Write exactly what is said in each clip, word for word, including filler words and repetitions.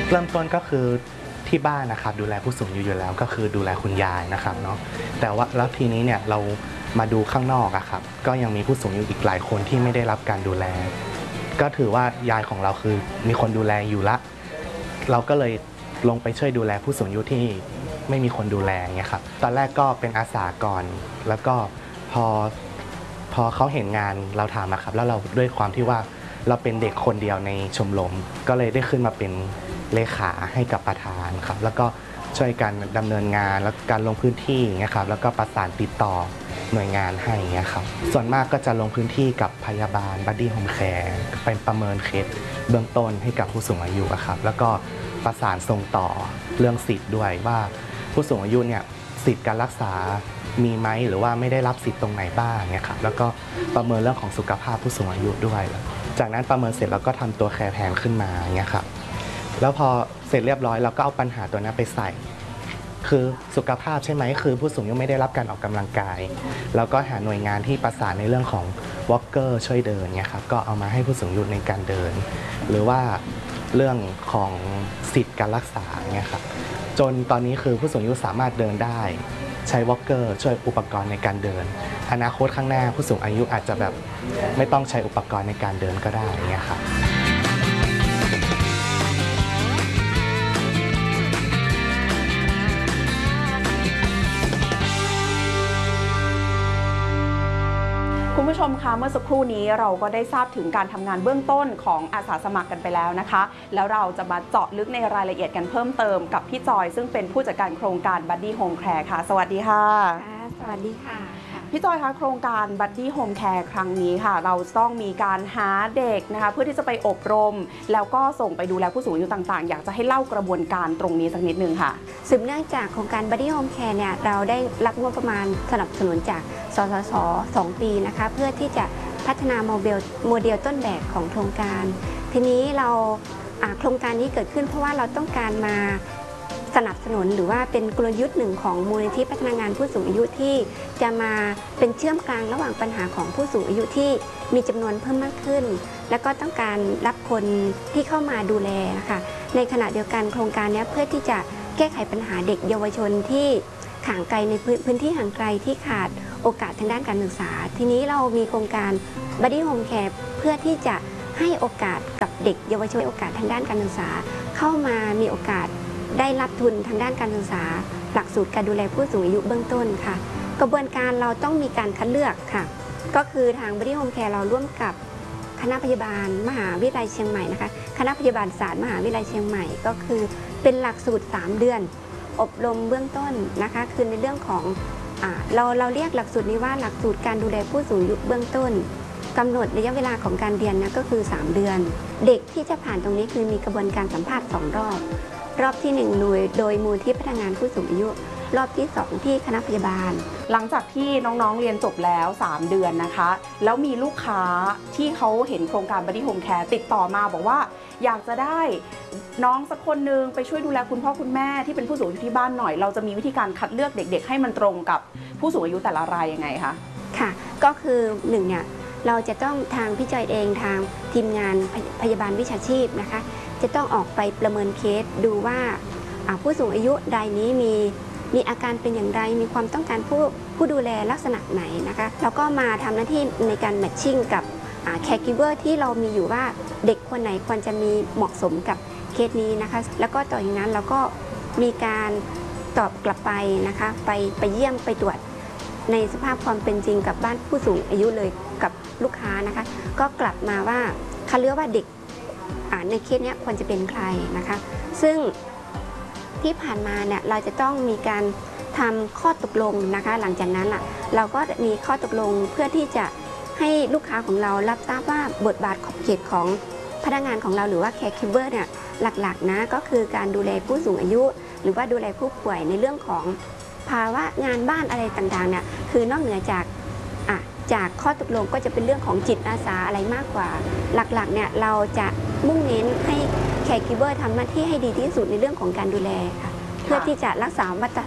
เริ่มต้นก็คือที่บ้านนะครับดูแลผู้สูงอายุอยู่แล้วก็คือดูแลคุณยายนะครับเนาะแต่ว่าแล้วทีนี้เนี่ยเรามาดูข้างนอกอะครับก็ยังมีผู้สูงอายุอีกหลายคนที่ไม่ได้รับการดูแลก็ถือว่ายายของเราคือมีคนดูแลอยู่ละเราก็เลยลงไปช่วยดูแลผู้สูงอายุที่ไม่มีคนดูแลเงี้ยครับตอนแรกก็เป็นอาสาก่อนแล้วก็พอพอเขาเห็นงานเราทำนะครับแล้วเราด้วยความที่ว่าเราเป็นเด็กคนเดียวในชมรมก็เลยได้ขึ้นมาเป็นเลขาให้กับประธานครับแล้วก็ช่วยกันดำเนินงานแล้วการลงพื้นที่เงี้ยครับแล้วก็ประสานติดต่อหน่วยงานให้เงี้ยครับส่วนมากก็จะลงพื้นที่กับพยาบาลบัดดี้โฮมแคร์เป็นประเมินเคสเบื้องต้นให้กับผู้สูงอายุครับแล้วก็ประสานส่งต่อเรื่องสิทธิ์ด้วยว่าผู้สูงอายุเนี่ยสิทธิ์การรักษามีไหมหรือว่าไม่ได้รับสิทธิ์ตรงไหนบ้างเนี่ยครับแล้วก็ประเมินเรื่องของสุขภาพผู้สูงอายุด้วยจากนั้นประเมินเสร็จเราก็ทำตัวแคร์แพนขึ้นมาเนี่ยครับแล้วพอเสร็จเรียบร้อยเราก็เอาปัญหาตัวนั้นไปใส่คือสุขภาพใช่ไหมคือผู้สูงอายุไม่ได้รับการออกกำลังกายแล้วก็หาหน่วยงานที่ประสานในเรื่องของวอล์กเกอร์ช่วยเดินเนี่ยครับก็เอามาให้ผู้สูงอายุในการเดินหรือว่าเรื่องของสิทธิ์การรักษาเนี่ยครับจนตอนนี้คือผู้สูงอายุสามารถเดินได้ใช้วอล์กเกอร์ช่วยอุปกรณ์ในการเดินอนาคตข้างหน้าผู้สูงอายุอาจจะแบบไม่ต้องใช้อุปกรณ์ในการเดินก็ได้เนี่ยครับคุณผู้ชมคะเมื่อสักครู่นี้เราก็ได้ทราบถึงการทำงานเบื้องต้นของอาสาสมัครกันไปแล้วนะคะแล้วเราจะมาเจาะลึกในรายละเอียดกันเพิ่มเติมกับพี่จอยซึ่งเป็นผู้จัดการโครงการ Buddy Home Care ค่ะสวัสดีค่ะสวัสดีค่ะพี่จอยคะโครงการ Buddy Home Care ครั้งนี้ค่ะเราต้องมีการหาเด็กนะคะเพื่อที่จะไปอบรมแล้วก็ส่งไปดูแลผู้สูงอายุต่างๆอยากจะให้เล่ากระบวนการตรงนี้สักนิดนึงค่ะสืบเนื่องจากโครงการ Buddy Home Care เนี่ยเราได้รับงบประมาณสนับสนุนจากสสสสองปีนะคะเพื่อที่จะพัฒนาโมเดลโมเดลต้นแบบของโครงการทีนี้เราโครงการนี้เกิดขึ้นเพราะว่าเราต้องการมาสนับสนุนหรือว่าเป็นกลยุทธ์หนึ่งของมูลนิธิพัฒนางานผู้สูงอายุที่จะมาเป็นเชื่อมกลางระหว่างปัญหาของผู้สูงอายุที่มีจำนวนเพิ่มมากขึ้นและก็ต้องการรับคนที่เข้ามาดูแลนะคะในขณะเดียวกันโครงการนี้เพื่อที่จะแก้ไขปัญหาเด็กเยาวชนที่ห่างไกลในพื้นที่ห่างไกลที่ขาดโอกาสทางด้านการศึกษาทีนี้เรามีโครงการ Buddy Home Care เพื่อที่จะให้โอกาสกับเด็กเยาวชนโอกาสทางด้านการศึกษาเข้ามามีโอกาสได้รับทุนทางด้านการศึกษาหลักสูตรการดูแลผู้สูงอายุเบื้องต้นค่ะกระบวนการเราต้องมีการคัดเลือกค่ะก็คือทาง Buddy Home Care เราร่วมกับคณะพยาบาลมหาวิทยาลัยเชียงใหม่นะคะคณะพยาบาลศาสตร์มหาวิทยาลัยเชียงใหม่ก็คือเป็นหลักสูตรสามเดือนอบรมเบื้องต้นนะคะคือในเรื่องของอ่าเราเราเรียกหลักสูตรนี้ว่าหลักสูตรการดูแลผู้สูงอายุเบื้องต้นกำหนดระยะเวลาของการเรียนนะก็คือสามเดือนเด็กที่จะผ่านตรงนี้คือมีกระบวนการสัมภาษณ์สองรอบรอบที่หนึ่งหน่วยโดยมูลที่พัฒนางานผู้สูงอายุรอบที่สองที่คณะพยาบาลหลังจากที่น้องๆเรียนจบแล้วสามเดือนนะคะแล้วมีลูกค้าที่เขาเห็นโครงการ Buddy Home Care ติดต่อมาบอกว่าอยากจะได้น้องสักคนนึงไปช่วยดูแลคุณพ่อคุณแม่ที่เป็นผู้สูงอายุที่บ้านหน่อยเราจะมีวิธีการคัดเลือกเด็กๆให้มันตรงกับผู้สูงอายุแต่ละรายยังไงคะค่ะก็คือหนึ่งเนี่ยเราจะต้องทางพี่จอยเองทางทีมงานพยาบาลวิชาชีพนะคะจะต้องออกไปประเมินเคสดูว่าผู้สูงอายุรายนี้มีมีอาการเป็นอย่างไรมีความต้องการผู้ผู้ดูแลลักษณะไหนนะคะแล้วก็มาทำหน้าที่ในการแมทชิ่งกับแคร์กิเวอร์ที่เรามีอยู่ว่าเด็กคนไหนควรจะมีเหมาะสมกับเคสนี้นะคะแล้วก็ต่อจากนั้นเราก็มีการตอบกลับไปนะคะไปไปเยี่ยมไปตรวจในสภาพความเป็นจริงกับบ้านผู้สูงอายุเลยกับลูกค้านะคะก็กลับมาว่าคัดเลือกว่าเด็กในเคสนี้ควรจะเป็นใครนะคะซึ่งที่ผ่านมาเนี่ยเราจะต้องมีการทำข้อตกลงนะคะหลังจากนั้นล่ะเราก็มีข้อตกลงเพื่อที่จะให้ลูกค้าของเรารับทราบว่าบทบาทขอบเขตของพนักงานของเราหรือว่าแคร์กิเวอร์เนี่ยหลักๆนะก็คือการดูแลผู้สูงอายุหรือว่าดูแลผู้ป่วยในเรื่องของภาวะงานบ้านอะไรต่างๆเนี่ยคือนอกเหนือจากอ่ะจากข้อตกลงก็จะเป็นเรื่องของจิตอาสาอะไรมากกว่าหลักๆเนี่ยเราจะมุ่งเน้นให้แคร์กิเวอร์ทำหน้าที่ให้ดีที่สุดในเรื่องของการดูแลค่ะเพื่อที่จะรักษามาตร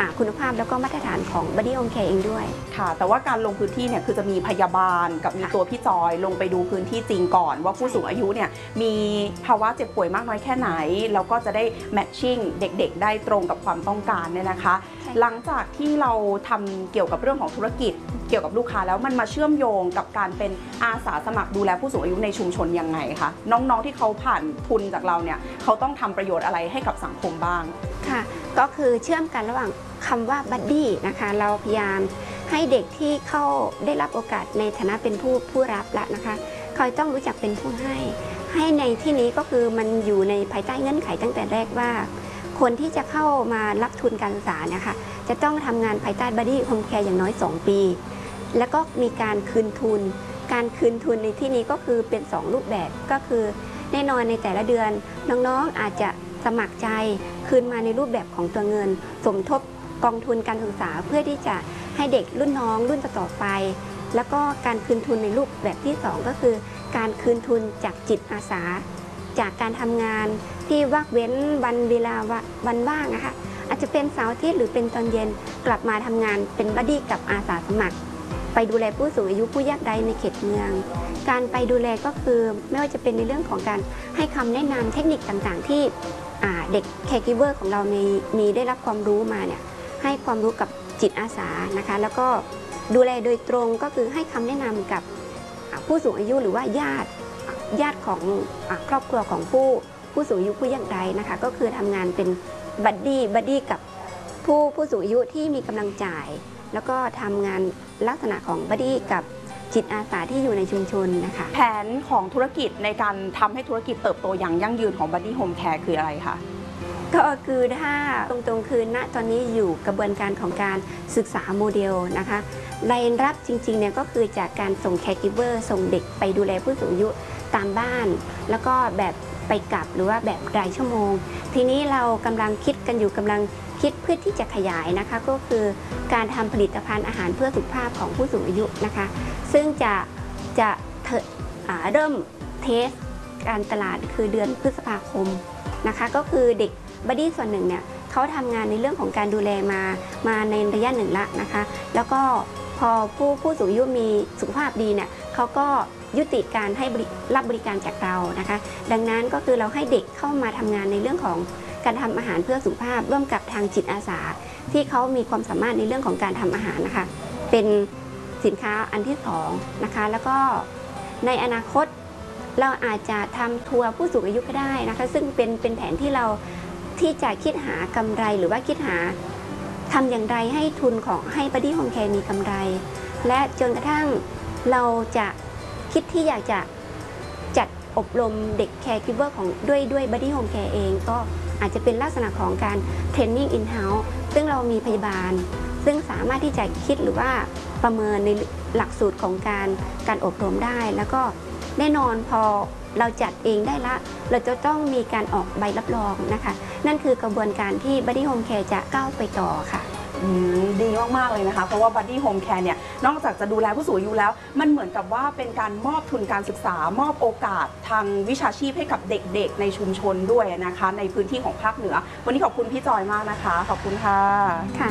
อ่าคุณภาพแล้วก็มาตรฐานของ Buddy Home Care เองด้วยค่ะ แต่ว่าการลงพื้นที่เนี่ยคือจะมีพยาบาลกับมีตัวพี่จอยลงไปดูพื้นที่จริงก่อน ว่าผู้สูงอายุเนี่ยมีภาวะเจ็บป่วยมากน้อยแค่ไหนแล้วก็จะได้แมทชิ่งเด็กๆได้ตรงกับความต้องการเนี่ยนะคะ หลังจากที่เราทำเกี่ยวกับเรื่องของธุรกิจเกี่ยวกับลูกค้าแล้วมันมาเชื่อมโยงกับการเป็นอาสาสมัครดูแลผู้สูงอายุในชุมชนยังไงคะน้องๆที่เขาผ่านทุนจากเราเนี่ยเขาต้องทำประโยชน์อะไรให้กับสังคมบ้างค่ะก็คือเชื่อมกันระหว่างคำว่าบัดดี้นะคะเราพยายามให้เด็กที่เข้าได้รับโอกาสในฐานะเป็นผู้ผู้รับแล้วนะคะเขาต้องรู้จักเป็นผู้ให้ให้ในที่นี้ก็คือมันอยู่ในภายใต้เงื่อนไขตั้งแต่แรกว่า คนที่จะเข้ามารับทุนการศึกษาเนี่ยค่ะจะต้องทำงานภายใต้ Buddy Home Care อย่างน้อยสองปีแล้วก็มีการคืนทุนการคืนทุนในที่นี้ก็คือเป็นสองรูปแบบก็คือแน่นอนในแต่ละเดือนน้องๆอาจจะสมัครใจคืนมาในรูปแบบของตัวเงินสมทบกองทุนการศึกษาเพื่อที่จะให้เด็กรุ่นน้องรุ่นต่อไปแล้วก็การคืนทุนในรูปแบบที่สองก็คือการคืนทุนจากจิตอาสาจากการทำงานที่ว่างเว้นวันเวลาวันว่างนะคะอาจจะเป็นเสาร์อาทิตย์หรือเป็นตอนเย็นกลับมาทำงานเป็นบัดดี้กับอาสาสมัครไปดูแลผู้สูงอายุผู้ยากไร้ในเขตเมืองการไปดูแลก็คือไม่ว่าจะเป็นในเรื่องของการให้คำแนะนำเทคนิคต่างๆที่เด็กแคร์กิฟเวอร์ของเรามีมีได้รับความรู้มาเนี่ยให้ความรู้กับจิตอาสานะคะแล้วก็ดูแลโดยตรงก็คือให้คำแนะนำกับผู้สูงอายุหรือว่าญาติญาติของครอบครัวของผู้ผู้สูงอายุผู้ยากไร้นะคะก็คือทำงานเป็นบัดดี้บัดดี้กับผู้ผู้สูงอายุที่มีกำลังจ่ายแล้วก็ทำงานลักษณะของบัดดี้กับจิตอาสาที่อยู่ในชุมชนนะคะแผนของธุรกิจในการทำให้ธุรกิจเติบโตอย่างยั่งยืนของ Buddy Home Care คืออะไรคะก็คือถ้าตรงๆคือณตอนนี้อยู่กระบวนการของการศึกษาโมเดลนะคะรายรับจริงๆเนี่ยก็คือจากการส่งแคร์กิฟเวอร์ส่งเด็กไปดูแลผู้สูงอายุตามบ้านแล้วก็แบบไปกลับหรือว่าแบบรายชั่วโมงทีนี้เรากำลังคิดกันอยู่กำลังคิดเพื่อที่จะขยายนะคะก็คือการทำผลิตภัณฑ์อาหารเพื่อสุขภาพของผู้สูงอายุนะคะซึ่งจะจะเริ่มเทสการตลาดคือเดือนพฤษภาคมนะคะก็คือเด็กบัดดี้ส่วนหนึ่งเนี่ยเขาทำงานในเรื่องของการดูแลมามาในระยะหนึ่งละนะคะแล้วก็พอผู้ผู้สูงอายุมีสุขภาพดีเนี่ยเขาก็ยุติการให้รับบริการจากเรานะคะดังนั้นก็คือเราให้เด็กเข้ามาทำงานในเรื่องของการทำอาหารเพื่อสุขภาพร่วมกับทางจิตอาสาที่เขามีความสามารถในเรื่องของการทำอาหารนะคะเป็นสินค้าอันที่สองนะคะแล้วก็ในอนาคตเราอาจจะทำทัวร์ผู้สูงอายุก็ได้นะคะซึ่งเป็นเป็นแผนที่เราที่จะคิดหากำไรหรือว่าคิดหาทำอย่างไรให้ทุนของให้ Buddy Home Care มีกำไร และจนกระทั่งเราจะคิดที่อยากจะจัดอบรมเด็กแคร์กิฟเวอร์ของด้วยด้วย Buddy Home Care เองก็อาจจะเป็นลักษณะของการเทรนนิ่งอินเฮ้าส์ซึ่งเรามีพยาบาลซึ่งสามารถที่จะคิดหรือว่าประเมินในหลักสูตรของการการอบรมได้แล้วก็แน่นอนพอเราจัดเองได้ละเราจะต้องมีการออกใบรับรองนะคะนั่นคือกระบวนการที่ Buddy Home Care จะก้าวไปต่อค่ะดีมากๆเลยนะคะเพราะว่า Buddy Home Care เนี่ยนอกจากจะดูแลผู้สูงอายุแล้วมันเหมือนกับว่าเป็นการมอบทุนการศึกษามอบโอกาสทางวิชาชีพให้กับเด็กๆในชุมชนด้วยนะคะในพื้นที่ของภาคเหนือวันนี้ขอบคุณพี่จอยมากนะคะขอบคุณค่ะ